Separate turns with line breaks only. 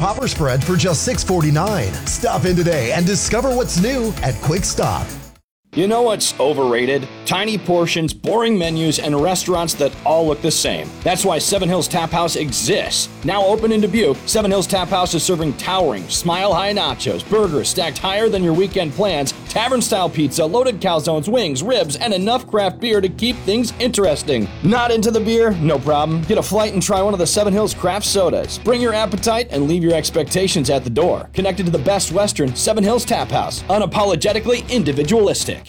Popper spread for just $6.49. Stop in today and discover what's new at Quick Stop.
You know what's overrated? Tiny portions, boring menus, and restaurants that all look the same. That's why Seven Hills Tap House exists. Now open in Dubuque, Seven Hills Tap House is serving towering, smile-high nachos, burgers stacked higher than your weekend plans, tavern-style pizza, loaded calzones, wings, ribs, and enough craft beer to keep things interesting. Not into the beer? No problem. Get a flight and try one of the Seven Hills craft sodas. Bring your appetite and leave your expectations at the door. Connected to the best Western, Seven Hills Tap House. Unapologetically individualistic.